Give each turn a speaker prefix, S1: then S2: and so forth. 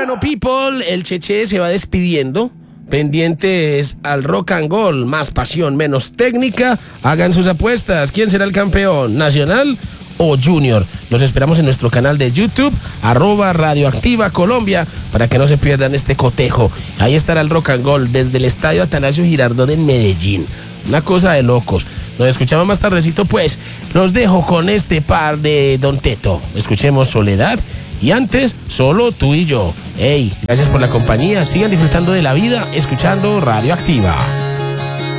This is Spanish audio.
S1: Bueno, people, el Cheche se va despidiendo. Pendientes al Rock and Gold, más pasión, menos técnica. Hagan sus apuestas. ¿Quién será el campeón? ¿Nacional o Junior? Los esperamos en nuestro canal de YouTube, @Radioactiva Colombia, para que no se pierdan este cotejo. Ahí estará el Rock and Gold desde el estadio Atanasio Girardot en Medellín. Una cosa de locos. Nos escuchamos más tardecito, pues. Los dejo con este par de Don Teto. Escuchemos Soledad. Y antes, solo tú y yo. Hey, gracias por la compañía. Sigan disfrutando de la vida, escuchando Radioactiva.